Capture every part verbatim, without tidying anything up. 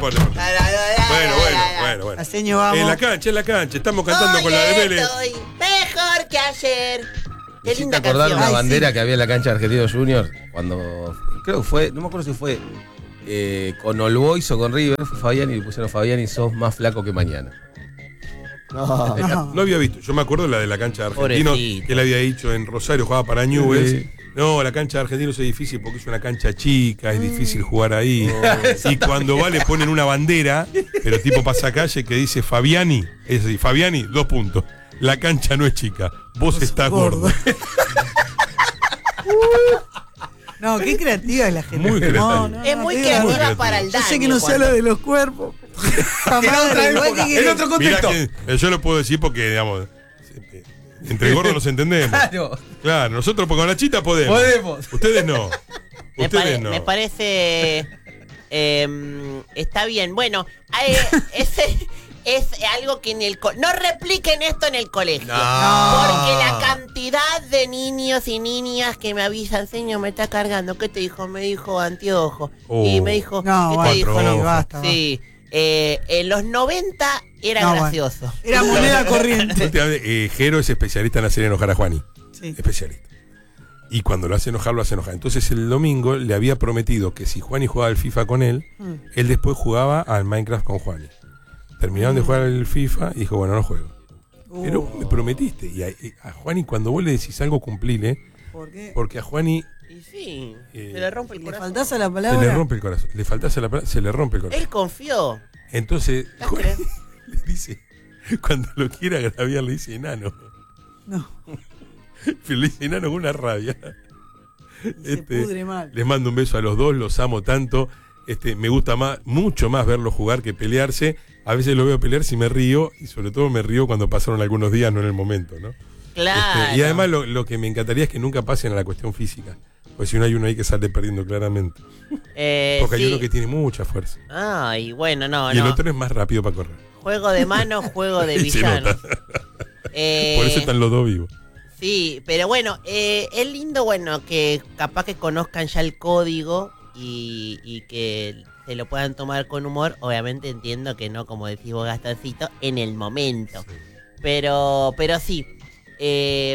deporte, deporte. Bueno, bueno, bueno, bueno. Aseño, vamos. En la cancha, en la cancha. Estamos cantando Hoy con la de Vélez. estoy mejor que ayer. Qué Hiciste linda acordar canción. una Ay, bandera sí. que había en la cancha de Argentinos Juniors cuando, creo que fue, no me acuerdo si fue eh, con All Boys o con River, fue Fabián y le pusieron Fabián y sos más flaco que mañana. No. No. No había visto. Yo me acuerdo la de la cancha de Argentinos, Pobrecito. que él había dicho en Rosario, jugaba para Newell's. Sí. No, la cancha de Argentinos es difícil porque es una cancha chica, es difícil jugar ahí. Y cuando va le ponen una bandera, pero tipo pasacalle que dice Fabiani, es decir, Fabiani, dos puntos. La cancha no es chica, vos estás gordo. No, qué creativa es la gente. Muy creativa. No, no, Es no, muy digo, creativa creativa. para el Yo daño. sé que no se cuando- habla de los cuerpos. Jamás, En otra igual época, que en quiere- otro Mirá contexto. que, eh, yo lo puedo decir porque, digamos, entre gordos nos entendemos. Claro. Claro, nosotros con la chita podemos. Podemos. Ustedes no. Me, Ustedes pare- no. me parece. eh, está bien. Bueno, eh, ese es algo que en el. co- No repliquen esto en el colegio. No. Porque la cantidad de niños y niñas que me avisan, señor, me está cargando. ¿Qué te dijo? Me dijo anteojo. Oh. Y me dijo. No, ¿qué bueno, te dijo? Cuatro sí, ojos. basta. Sí. Eh, en los noventa era No, bueno. gracioso. Era moneda corriente. Últimamente, eh, Jero es especialista en hacer enojar a Juani. Sí. Especialista. Y cuando lo hace enojar, lo hace enojar. Entonces el domingo le había prometido que si Juani jugaba al FIFA con él, Mm. él después jugaba al Minecraft con Juani. Terminaron de jugar al FIFA y dijo, bueno, no juego. Uh, Pero me prometiste. Y a, y a Juani, cuando vos le decís algo, cumplile. ¿Por qué? Porque a Juani Y sí, Eh, se le rompe el ¿Le corazón. faltás a la se palabra? le rompe el corazón. Le faltás a la palabra, se le rompe el corazón. Él confió. Entonces, ¿Estás Juani crees? le dice, cuando lo quiera agraviar, le dice enano. No, Pero le dice enano con una rabia. se pudre mal. Les mando un beso a los dos, los amo tanto. Este, me gusta más, mucho más verlos jugar que pelearse. A veces lo veo pelear si me río, y sobre todo me río cuando pasaron algunos días, no en el momento, ¿no? Claro. Este, y además lo, lo que me encantaría es que nunca pasen a la cuestión física. Pues si no hay uno ahí que sale perdiendo claramente. Eh, Porque hay sí. uno que tiene mucha fuerza. Ay, bueno, no, y el no. otro es más rápido para correr. Juego de manos, juego de Y se villanos. nota. Eh, Por eso están los dos vivos. Sí, pero bueno, eh, es lindo, bueno, que capaz que conozcan ya el código y, y que se lo puedan tomar con humor. Obviamente entiendo que no, como decís vos, Gastoncito, en el momento. Pero, pero sí, eh,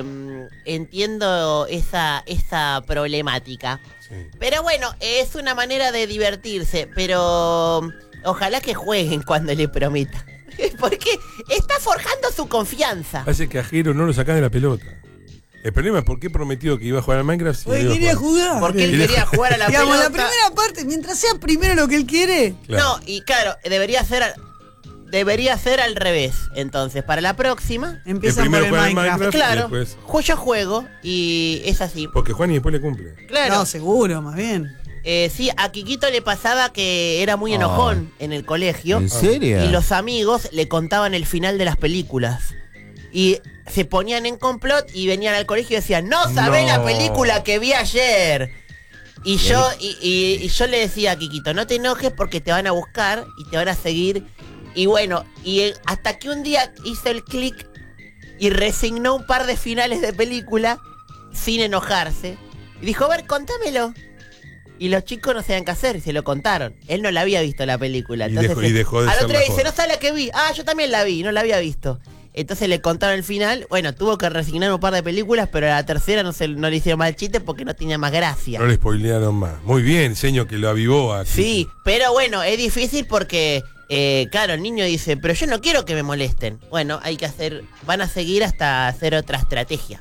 entiendo esa, esa problemática. Sí. Pero bueno, es una manera de divertirse, pero ojalá que jueguen cuando le prometa. Porque está forjando su confianza. Hace que a Jero no lo sacás de la pelota. El problema es por qué prometió que iba a jugar al Minecraft. Si no Hoy iba a quería jugar. jugar. Porque él Quería- quería jugar a la Digamos, pelota. la primera parte, mientras sea primero lo que él quiere. Claro. No, y claro, debería ser al, debería ser al revés. Entonces, para la próxima, El Empieza por primero el juega al Minecraft. Minecraft y claro, después. ju- yo juego y es así. Porque Juan y después le cumple. Claro, No, seguro, más bien. eh, sí, a Quiquito le pasaba que era muy Ah. enojón en el colegio. ¿En serio? Y los amigos le contaban el final de las películas. Y se ponían en complot y venían al colegio y decían, no sabés No. la película que vi ayer. Y yo, y, y- y yo le decía a Quiquito, no te enojes porque te van a buscar y te van a seguir. Y bueno, y eh, hasta que un día hizo el clic y resignó un par de finales de película sin enojarse. Y dijo, a ver, contámelo. Y los chicos no sabían qué hacer y se lo contaron. Él no la había visto la película. Y Entonces, dejó- y dejó de al ser otro la día dice, joda. no sabes la que vi. Ah, yo también la vi, no la había visto. Entonces le contaron el final. Bueno, tuvo que resignar un par de películas, pero a la tercera no, se, no le hicieron mal chiste porque no tenía más gracia. No le spoilearon más. Muy bien, señor, que lo avivó aquí. Sí, pero bueno, es difícil porque, eh, claro, el niño dice, pero yo no quiero que me molesten. Bueno, hay que hacer, van a seguir hasta hacer otra estrategia.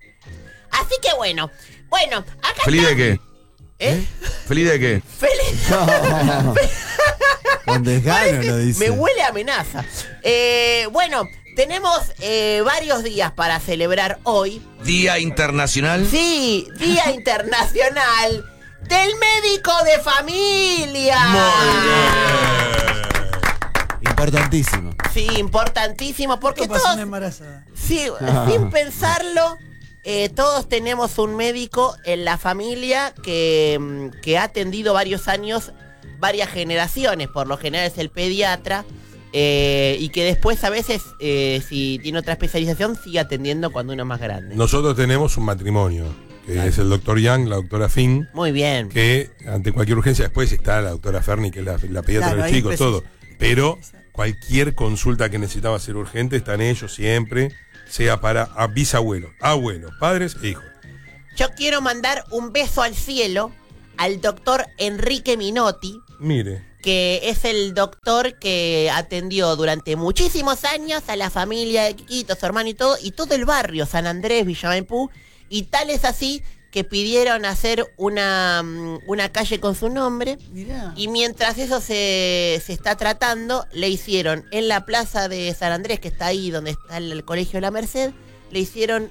Así que bueno, bueno, acá ¿Feliz está. de qué? ¿Eh? ¿Feliz de qué? Feliz. No. Con desgano lo dice. Me huele a amenaza. Eh, bueno, tenemos eh, varios días para celebrar hoy. Día Internacional. Sí, Día Internacional del Médico de Familia. Importantísimo. Sí, importantísimo, porque ¿Qué pasó todos, una embarazada? sí, sin pensarlo, eh, todos tenemos un médico en la familia que, mm, que ha atendido varios años, varias generaciones. Por lo general es el pediatra. Eh, y que después a veces, eh, si tiene otra especialización, sigue atendiendo cuando uno es más grande. Nosotros tenemos un matrimonio que claro. es el doctor Young, la doctora Finn. Muy bien. Que ante cualquier urgencia, después está la doctora Ferni, que es la, la pediatra claro, de los chicos, todo. Sí. Pero cualquier consulta que necesitaba ser urgente, están ellos siempre, sea para a bisabuelos, abuelos, padres e hijos. Yo quiero mandar un beso al cielo al doctor Enrique Minotti. Mire. Que es el doctor que atendió durante muchísimos años a la familia de Quiquito, su hermano y todo, y todo el barrio, San Andrés, Villa Maipú, y tal es así que pidieron hacer una, una calle con su nombre. Mirá. Y mientras eso se, se está tratando, le hicieron en la plaza de San Andrés, que está ahí donde está el, el Colegio La Merced, le hicieron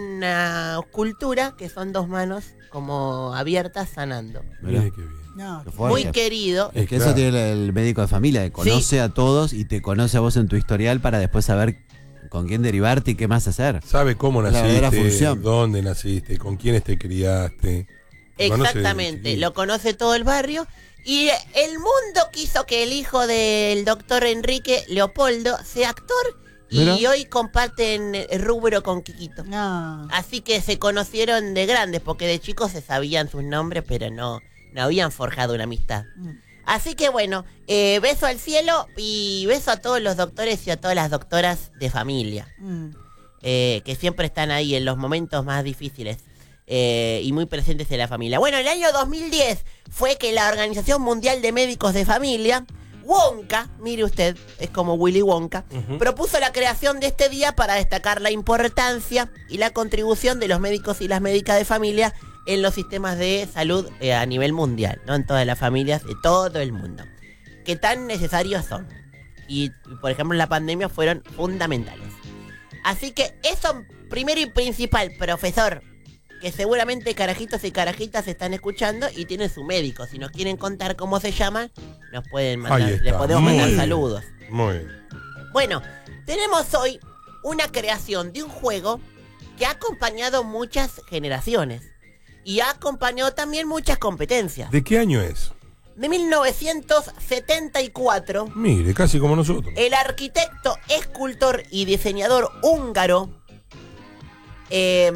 una escultura que son dos manos como abiertas sanando. Mire qué bien. No, Qué fuerte. Muy querido. Es que Claro. eso tiene el médico de familia, que conoce Sí. a todos y te conoce a vos en tu historial para después saber con quién derivarte y qué más hacer. Sabe cómo La verdadera naciste, función. dónde naciste, con quiénes te criaste. Lo conoce Exactamente, desde lo conoce todo el barrio. Y el mundo quiso que el hijo del doctor Enrique, Leopoldo, sea actor. Y Mira. hoy comparten el rubro con Quiquito. no. Así que se conocieron de grandes, porque de chicos se sabían sus nombres, pero no, no habían forjado una amistad. Mm. Así que bueno, eh, beso al cielo y beso a todos los doctores y a todas las doctoras de familia, Mm. eh, que siempre están ahí en los momentos más difíciles eh, y muy presentes en la familia. Bueno, el año dos mil diez fue que la Organización Mundial de Médicos de Familia, Wonka, mire usted, es como Willy Wonka, Ujú. propuso la creación de este día para destacar la importancia y la contribución de los médicos y las médicas de familia en los sistemas de salud eh, a nivel mundial, ¿no? En todas las familias de todo el mundo. Que tan necesarios son. Y, por ejemplo, en la pandemia fueron fundamentales. Así que eso, primero y principal, profesor, que seguramente carajitos y carajitas están escuchando y tienen su médico. Si nos quieren contar cómo se llaman, nos pueden mandar, Ahí está, les podemos muy mandar bien. saludos. Muy bien. Bueno, tenemos hoy una creación de un juego que ha acompañado muchas generaciones y ha acompañado también muchas competencias. ¿De qué año es? De mil novecientos setenta y cuatro, Mire, casi como nosotros. el arquitecto, escultor y diseñador húngaro, eh,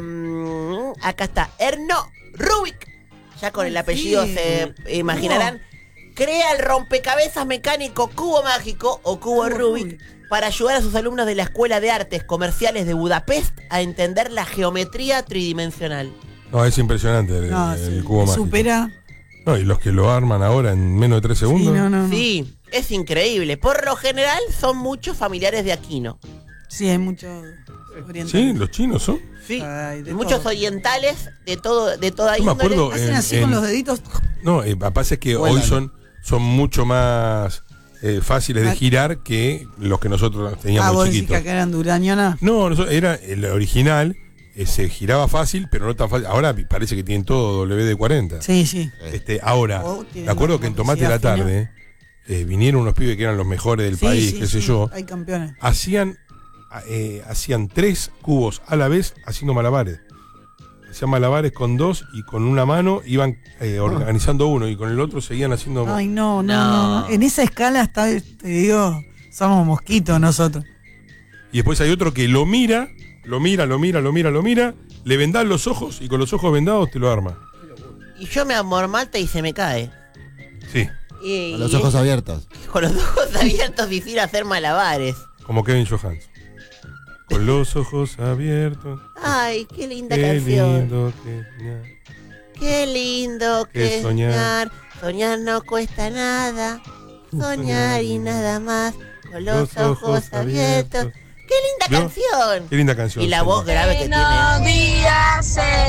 acá está, Erno Rubik, ya con el Ay, apellido sí. se imaginarán, crea el rompecabezas mecánico Cubo Mágico o Cubo Cubo Rubik Rubik. para ayudar a sus alumnos de la Escuela de Artes Comerciales de Budapest a entender la geometría tridimensional. No, es impresionante el, No, el sí. cubo mágico. Supera. No, y los que lo arman ahora en menos de tres Sí, segundos. no, no, no. Sí, es increíble. Por lo general son muchos familiares de Aquino. Sí, hay muchos orientales. Sí, los chinos son. Sí, Ay, de muchos todo. orientales de todo, de toda Yo me índole. acuerdo, Hacen en- así en- con los deditos. No, eh, pasa es que Vuelan. hoy son, son mucho más eh, fáciles de Ah. girar que los que nosotros Ah, teníamos vos de decís que chiquitos. acá eran durañona. No, nosotros- era el original, eh, se giraba fácil, pero no tan fácil. Ahora parece que tienen todo W D cuarenta. Sí, sí. Este, ahora, Oh, tiene me acuerdo una que en Tomate de la motricidad Tarde eh, vinieron unos pibes que eran los mejores del Sí, país, sí, qué sé sí, yo. Hay campeones. Hacían, eh, hacían tres cubos a la vez haciendo malabares. Hacían malabares con dos y con una mano iban eh, organizando uno y con el otro seguían haciendo. Ay, no, no, No. no, no. En esa escala está, te digo, somos mosquitos nosotros. Y después hay otro que lo mira, lo mira, lo mira, lo mira, lo mira, le vendan los ojos y con los ojos vendados te lo arma. Y yo me amormata y se me cae. Sí, Y, Con los y ojos es- abiertos. con los ojos abiertos y hacer malabares. como Kevin Johansen. Con los ojos abiertos. Ay, qué linda Qué canción. lindo que. Qué lindo Que que es soñar. soñar. Soñar no cuesta nada. Soñar y nada más. Con los, ojos, abiertos. Qué linda ¿Vio? canción. Qué linda canción. Y la señor. voz grave que Buenos tiene. días,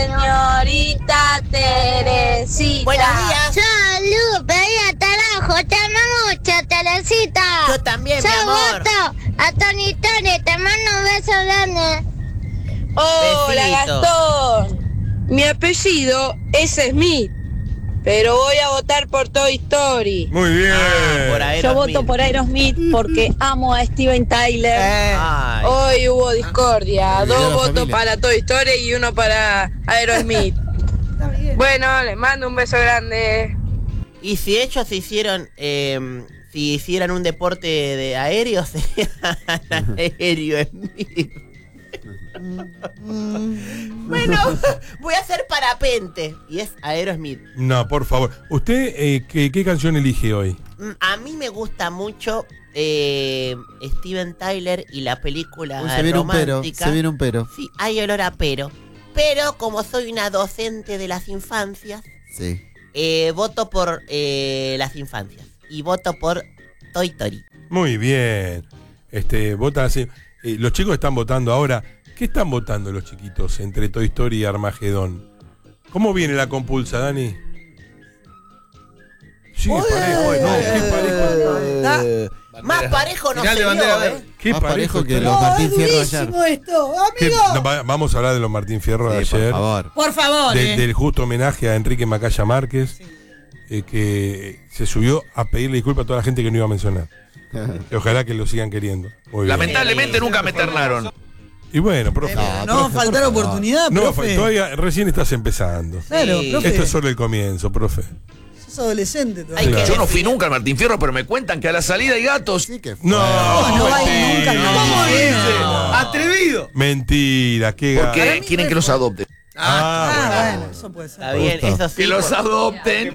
señorita Teresita. Buenos días. Salud, bella carajo, te amo mucho, Teresita. Yo también, mi Chao, amor. gato. A Tony Tony, te mando un beso grande. Hola, Besito. Gastón. Mi apellido es Smith, pero voy a votar por Toy Story. Muy bien. Ah, por Yo Aerosmith. voto por Aerosmith porque amo a Steven Tyler. Eh, Ay. Hoy hubo discordia, Dividió dos la votos familia. para Toy Story y uno para Aerosmith. está bien. Bueno, les mando un beso grande. Y si ellos hicieron, eh, si hicieran un deporte de aéreo, sería aéreo Smith. Bueno, voy a hacer parapente. Y es Aerosmith. No, por favor. ¿Usted eh, ¿qué, qué canción elige hoy? Mm, A mí me gusta mucho eh, Steven Tyler y la película Uy, se viene un pero, romántica. se viene un pero. Sí, hay olor a pero. Pero como soy una docente de las infancias, Sí. eh, voto por eh, las infancias. Y voto por Toy Story. Muy bien. Este, vota así. Eh, los chicos están votando ahora. ¿Qué están votando los chiquitos entre Toy Story y Armagedón? ¿Cómo viene la compulsa, Dani? Sí, Uy, parejo. uy, No, uy, qué uy, parejo. uy, Ah, más parejo no Final se de bandera, vio, a ver. ¿eh? Qué Más parejo parejo que está. los No, Martín es Fierro ayer. durísimo esto, ¿Qué? amigo. No, va- vamos a hablar de los Martín Fierro de Sí, por ayer. favor. Por favor. De- eh. del justo homenaje a Enrique Macaya Márquez, eh, que se subió a pedirle disculpas a toda la gente que no iba a mencionar. Y ojalá que lo sigan queriendo. Muy bien. Lamentablemente nunca me ternaron. Y bueno, profe. Pero no va a faltar oportunidad, No, profe. todavía recién estás empezando. Claro, Sí. profe. Esto es solo el comienzo, profe. Sos adolescente Hay todavía. que Yo no fui definir. nunca al Martín Fierro, pero me cuentan que a la salida hay gatos. Sí que fue. No, No, no va a ir mentira. nunca. ¿Cómo No. dice? No. ¡Atrevido! Mentira, qué Porque gato. quieren que los adopten. Ah, Ah, bueno. bueno, eso puede ser. Está bien, Justo. eso sí. Que los por- adopten.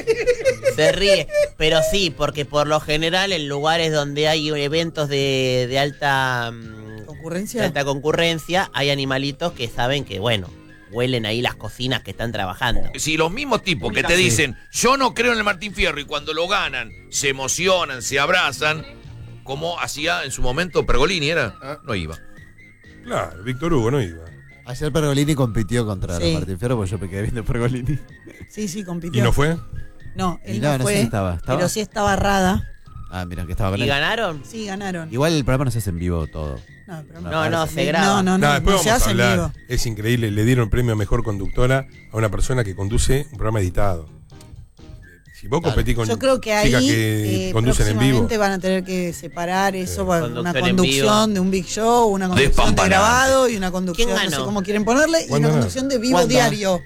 Se ríe. Pero sí, porque por lo general en lugares donde hay eventos de, de alta mm, de ¿Concurrencia? alta concurrencia, hay animalitos que saben que, bueno, huelen ahí las cocinas que están trabajando. Si los mismos tipos que te dicen, yo no creo en el Martín Fierro, y cuando lo ganan, se emocionan, se abrazan, como hacía en su momento Pergolini, era, no iba. Claro, Víctor Hugo no iba. Ayer Pergolini compitió contra Sí. los Martín Fierro porque yo me quedé viendo Pergolini. Sí, sí, compitió. ¿Y no fue? No, él Y no, no, no sé fue. si estaba. ¿Estaba? Pero sí estaba Rada. Ah, mira, que estaba con ¿Y él. ganaron? Sí, ganaron. Igual el programa no se hace en vivo todo. No, pero No, no, se se graba. No, no, no, Nada, después no se vamos a hace en hablar. vivo. Es increíble. Le dieron el premio a mejor conductora a una persona que conduce un programa editado. Si vos Claro. competís con Yo creo que ahí chicas que eh, conducen en vivo. próximamente van a tener que separar eso, Sí. para Conducción una en conducción vivo. de un big show, una conducción de Despampanante. grabado y una conducción, ¿Quién no sé ganó? cómo quieren ponerle, y Wanda una Nara. conducción de vivo Wanda. diario.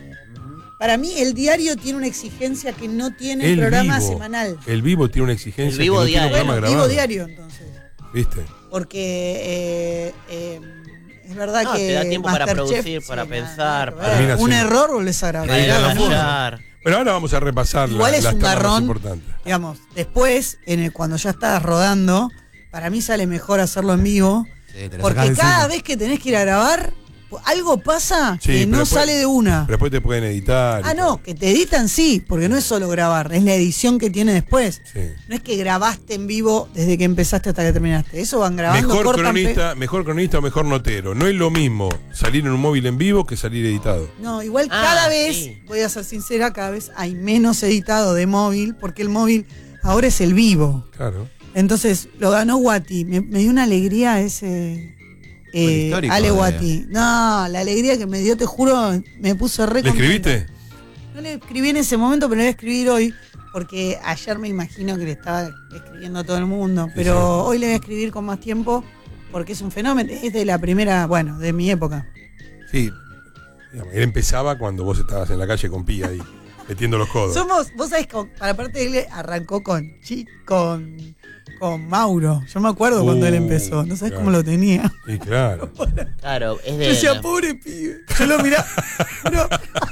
Para mí el diario tiene una exigencia que no tiene el, El programa vivo. semanal. El vivo tiene una exigencia El vivo que no tiene un diario. programa Bueno, vivo grabado. diario entonces. ¿Viste? Porque eh, eh, es verdad No, que te da tiempo para Masterchef, producir, para nada, pensar, nada que para- ver. Termina Un siendo- error volvés a grabar. Para ir a Claro, ensayar. Pero ahora vamos a repasar la- Igual es las un tablas más garrón. importantes. Digamos, después, en el, cuando ya estás rodando, para mí sale mejor hacerlo en vivo. Sí, te lo sacás Porque de cada encima. vez que tenés que ir a grabar, algo pasa Sí, que pero no después- sale de una. Pero después te pueden editar. y Ah, todo. no, que te editan sí, porque no es solo grabar, es la edición que tiene después. Sí. No es que grabaste en vivo desde que empezaste hasta que terminaste. Eso van grabando, Mejor cortan, pe- cronista, mejor cronista o mejor notero. No es lo mismo salir en un móvil en vivo que salir editado. No, igual Ah, cada vez, sí. voy a ser sincera, cada vez hay menos editado de móvil, porque el móvil ahora es el vivo. Claro. Entonces, lo ganó Guati. Me, me dio una alegría ese. Fue el Eh, histórico Ale de- Guati. No, la alegría que me dio, te juro, me puso re ¿Le contenta. escribiste? No le escribí en ese momento, pero le voy a escribir hoy, porque ayer me imagino que le estaba escribiendo a todo el mundo. Pero sí. hoy le voy a escribir con más tiempo, porque es un fenómeno. Es de la primera, bueno, de mi época. Sí. Digamos, él empezaba cuando vos estabas en la calle con Pía ahí, metiendo los codos. Somos, vos sabés, con- para parte de él arrancó con Chi, con, con Mauro. Yo me acuerdo cuando él Uh, empezó. No sabés claro. cómo lo tenía. Sí, claro. Claro, es Yo de. decía, pobre pibe. Yo lo miraba. no,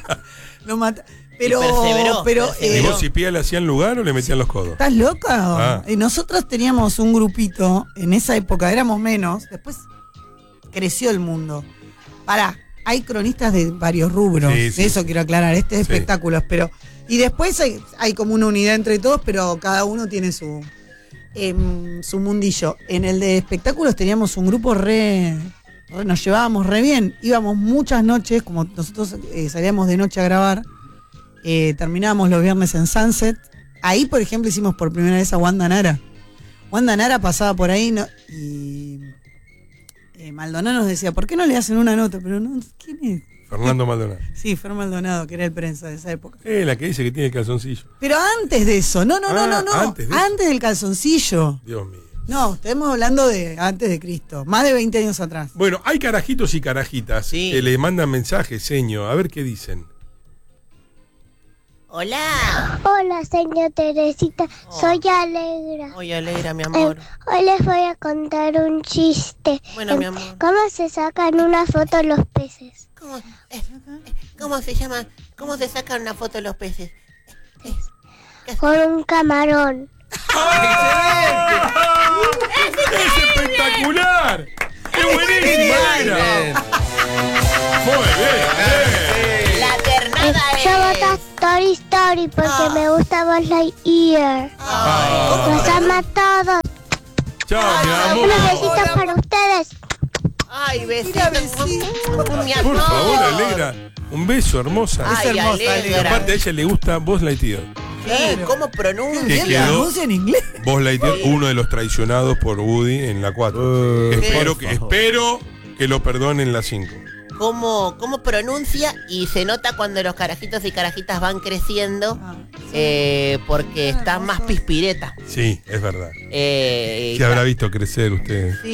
lo mata. Pero, perseveró, pero, ¿Y perseveró. eh, vos si Pía le hacían lugar o le metían los codos? ¿estás loca? Ah. Y nosotros teníamos un grupito, en esa época éramos menos, después creció el mundo. Pará, hay cronistas de varios rubros, Sí, sí, de eso sí. quiero aclarar, este es Sí. espectáculos, pero. Y después hay, hay como una unidad entre todos, pero cada uno tiene su, em, su mundillo. En el de espectáculos teníamos un grupo re, re- nos llevábamos re bien. Íbamos muchas noches, como nosotros eh, salíamos de noche a grabar, eh, terminábamos los viernes en Sunset. Ahí, por ejemplo, hicimos por primera vez a Wanda Nara. Wanda Nara pasaba por ahí no- y eh, Maldonado nos decía, ¿por qué no le hacen una nota? Pero no, ¿quién es? Fernando Maldonado. Sí, Fer Maldonado, que era el prensa de esa época. Eh, la que dice que tiene calzoncillo. Pero antes de eso, no, no, no, Ah, no, no. antes de eso. Antes del calzoncillo. Dios mío. No, estamos hablando de antes de Cristo, más de veinte años atrás. Bueno, hay carajitos y carajitas Sí. que le mandan mensajes, seño. A ver qué dicen. Hola. Hola, señor Teresita. Soy Alegra. Oye, Alegra, mi Eh, amor. hoy les voy a contar un chiste. Bueno, Em, mi amor. ¿Cómo se sacan una foto los peces? ¿Cómo, eh, eh, ¿Cómo se llama? ¿Cómo se sacan una foto de los peces? Con un camarón. ¡Es espectacular! ¡Qué buenísimo! Alegra! Muy bien, bien. La ternada Yo es... voto Story Story porque Ah. me gusta Buzz Lightyear. Ah. Los amo a todos. Chao, mi amor. Unos besitos para ustedes. Ay, Mira, besito. besito. Mi Por amor. favor, Alegra. Un beso, hermosa. Ay, Es hermosa, Alegra. Alegra. Aparte, a ella le gusta Buzz Lightyear. Sí, ¿cómo Que pronuncia? Bien, la quedó- voz en inglés. Buzz Lightyear, uno de los traicionados por Woody en la cuatro. espero, por que, favor. espero que lo perdone en la cinco. ¿Cómo, ¿Cómo pronuncia? Y se nota cuando los carajitos y carajitas van creciendo Ah, eh, porque están más pispiretas. Sí, es verdad. Eh, Se habrá visto crecer usted.